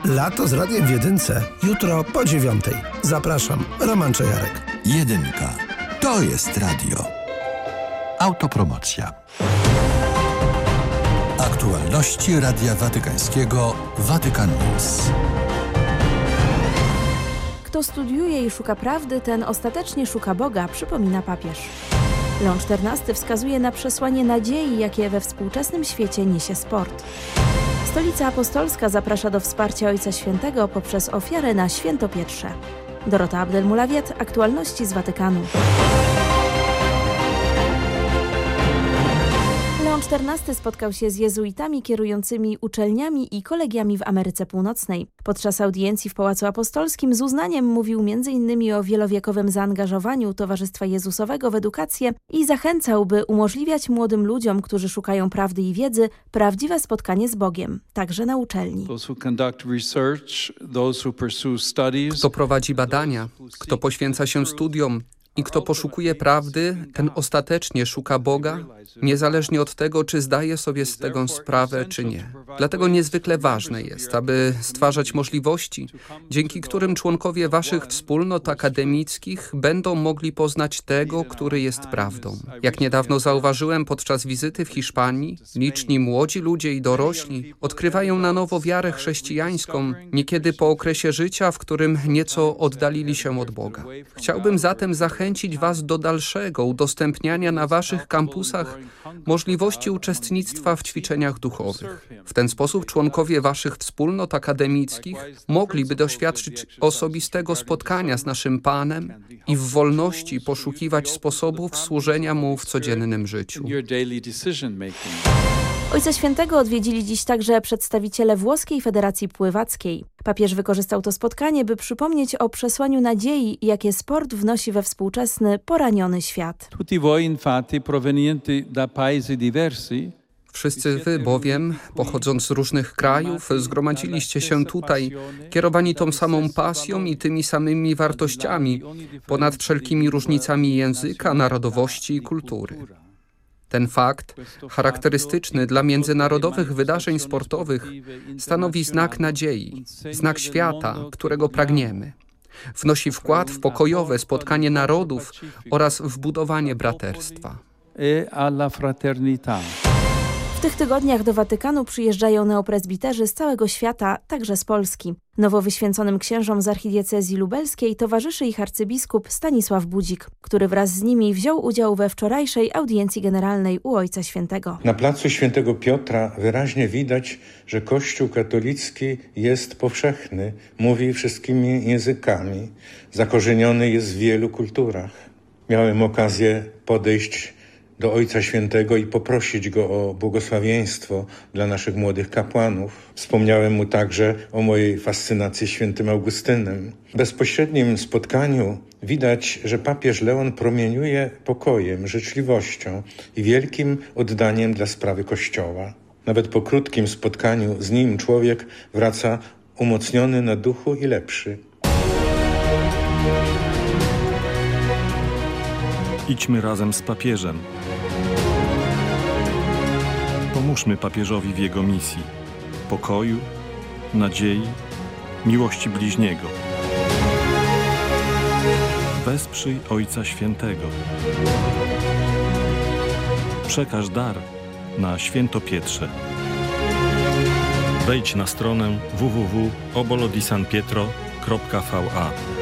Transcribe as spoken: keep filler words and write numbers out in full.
Lato z Radiem w Jedynce. Jutro po dziewiątej. Zapraszam, Roman Czajarek. Jedynka. To jest radio. Autopromocja. Aktualności Radia Watykańskiego Vatican News. Kto studiuje i szuka prawdy, ten ostatecznie szuka Boga, przypomina papież. Leon czternasty wskazuje na przesłanie nadziei, jakie we współczesnym świecie niesie sport. Stolica Apostolska zaprasza do wsparcia Ojca Świętego poprzez ofiarę na Święto Pietrze. Dorota Abdelmulawiet, aktualności z Watykanu. Leon czternasty spotkał się z jezuitami kierującymi uczelniami i kolegiami w Ameryce Północnej. Podczas audiencji w Pałacu Apostolskim z uznaniem mówił między innymi o wielowiekowym zaangażowaniu Towarzystwa Jezusowego w edukację i zachęcał, by umożliwiać młodym ludziom, którzy szukają prawdy i wiedzy, prawdziwe spotkanie z Bogiem, także na uczelni. Kto prowadzi badania, kto poświęca się studiom, i kto poszukuje prawdy, ten ostatecznie szuka Boga, niezależnie od tego, czy zdaje sobie z tego sprawę, czy nie. Dlatego niezwykle ważne jest, aby stwarzać możliwości, dzięki którym członkowie waszych wspólnot akademickich będą mogli poznać tego, który jest prawdą. Jak niedawno zauważyłem podczas wizyty w Hiszpanii, liczni młodzi ludzie i dorośli odkrywają na nowo wiarę chrześcijańską, niekiedy po okresie życia, w którym nieco oddalili się od Boga. Chciałbym zatem zachęcić Zachęcić was do dalszego udostępniania na waszych kampusach możliwości uczestnictwa w ćwiczeniach duchowych. W ten sposób członkowie waszych wspólnot akademickich mogliby doświadczyć osobistego spotkania z naszym Panem i w wolności poszukiwać sposobów służenia Mu w codziennym życiu. Ojca Świętego odwiedzili dziś także przedstawiciele Włoskiej Federacji Pływackiej. Papież wykorzystał to spotkanie, by przypomnieć o przesłaniu nadziei, jakie sport wnosi we współczesny, poraniony świat. Wszyscy wy bowiem, pochodząc z różnych krajów, zgromadziliście się tutaj, kierowani tą samą pasją i tymi samymi wartościami, ponad wszelkimi różnicami języka, narodowości i kultury. Ten fakt, charakterystyczny dla międzynarodowych wydarzeń sportowych, stanowi znak nadziei, znak świata, którego pragniemy. Wnosi wkład w pokojowe spotkanie narodów oraz w budowanie braterstwa. W tych tygodniach do Watykanu przyjeżdżają neopresbiterzy z całego świata, także z Polski. Nowo wyświęconym księżom z archidiecezji lubelskiej towarzyszy ich arcybiskup Stanisław Budzik, który wraz z nimi wziął udział we wczorajszej audiencji generalnej u Ojca Świętego. Na placu Świętego Piotra wyraźnie widać, że Kościół katolicki jest powszechny, mówi wszystkimi językami, zakorzeniony jest w wielu kulturach. Miałem okazję podejść do Ojca Świętego i poprosić Go o błogosławieństwo dla naszych młodych kapłanów. Wspomniałem Mu także o mojej fascynacji świętym Augustynem. W bezpośrednim spotkaniu widać, że papież Leon promieniuje pokojem, życzliwością i wielkim oddaniem dla sprawy Kościoła. Nawet po krótkim spotkaniu z nim człowiek wraca umocniony na duchu i lepszy. Idźmy razem z papieżem. Pomóżmy papieżowi w jego misji pokoju, nadziei, miłości bliźniego. Wesprzyj Ojca Świętego. Przekaż dar na Święto Pietrze. Wejdź na stronę w w w kropka obolo di san pietro kropka v a.